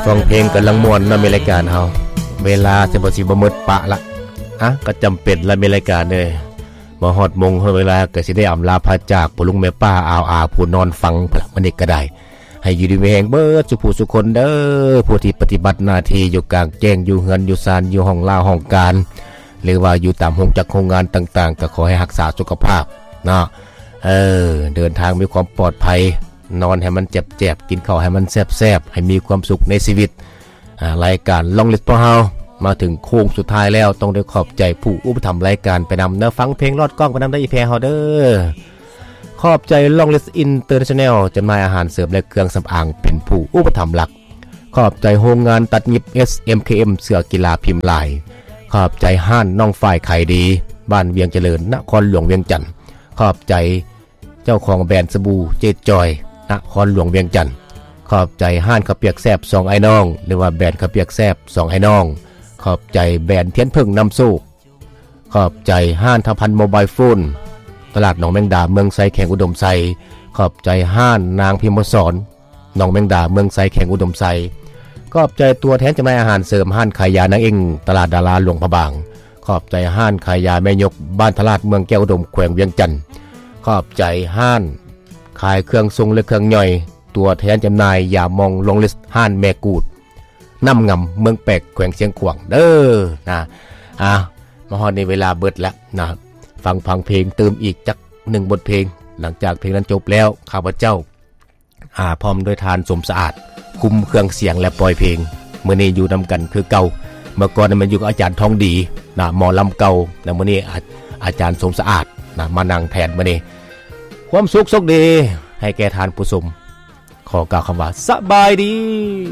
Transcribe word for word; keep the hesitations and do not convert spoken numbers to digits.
ฟังเพลงกันลังมวนนำในรายการเฮาเวลาสิบ่สิบ่หมดปะละอ่ะก็จำเป็นละในรายการเด้บ่ฮอดมงเวลาก็สิได้อำลาพาจากปู่ลุงแม่ป้าอาวอาผู้นอนฟังพระมื้อนี้ก็ได้ให้อยู่ดีมีแรงเบิดสุผู้สุคนเด้อผู้ที่ปฏิบัติหน้าที่อยู่กลางแจ้งอยู่เฮือนอยู่ศาลอยู่ห้องลาห้องการหรือว่าอยู่ตามโรงจักรโรงงานต่างๆก็ขอให้รักษาสุขภาพเนาะเออเดินทางมีความปลอดภัยนอนให้มันเจ็บๆกินข้าวให้มันแซ่บๆให้มีความสุขในชีวิตรายการลองลิสต์พอเฮามาถึงโค้งสุดท้ายแล้วต้องได้ขอบใจผู้อุปถัมภ์รายการไปนำเนื้อฟังเพลงลอดกล้องไปนำได้อีแพรเฮาเด้อขอบใจลองลิสต์อินเตอร์เนชั่นแนลจำหน่ายอาหารเสริมและเครื่องสำอางเป็นผู้อุปถัมภ์หลักขอบใจโรงงานตัดเย็บ เอส เอ็ม เค เอ็ม เสื้อกีฬาพิมพ์ลายขอบใจห้านน้องฝ่ายไข่ดีบ้านเวียงเจริญนครหลวงเวียงจันทน์ขอบใจเจ้าของแบรนด์สบู่เจจอยนครหลวงเวียงจันทน์ขอบใจห้านข้าวเปียกแซ่บสองไอ้น้องหรือว่าแบรนด์ข้าวเปียกแซ่บสองไอ้น้องขอบใจแบรนด์เทียนพึ่งน้ำโซ่ขอบใจห้านทพันโมบายโฟนตลาดหนองแมงดาเมืองไซแข่งอุดมไซขอบใจห้านนางพิมพ์สอนหนองแมงดาเมืองไซแข่งอุดมไซขอบใจตัวแทนจำหน่ายอาหารเสริมห้านขายยานางเอ็งตลาดดาราหลวงพระบางขอบใจห้านขายยาแม่ยกบ้านตลาดเมืองแก้วอุดมแขวงเวียงจันทน์ขอบใจห้านขายเครื่องทรงและเครื่องย่อยตัวแทนจำหน่ายอย่ามองลงลิสต์ห้านแม่กูดน้ำงำเมืองแปกแขวงเชียงขวางเด้อนะอ่ะมาฮอดในเวลาเบิดแล้วนะฟังฟังเพลงเติมอีกจักหนึ่งบทเพลงหลังจากเพลงนั้นจบแล้วข้าพเจ้าอ่าพร้อมด้วยทานสมสะอาดคุมเครื่องเสียงและปล่อยเพลงมื้อนี้อยู่นำกันคือเก่าเมื่อก่อนมันอยู่กับอาจารย์ทองดีนะหมอลำเก่าแต่มื้อนี้อาจารย์สมสะอาดนะมานั่งแทนมื้อนี้ความสุขสุขดีให้แก่ทานผู้ชมขอกล่าวคำว่าสบายดี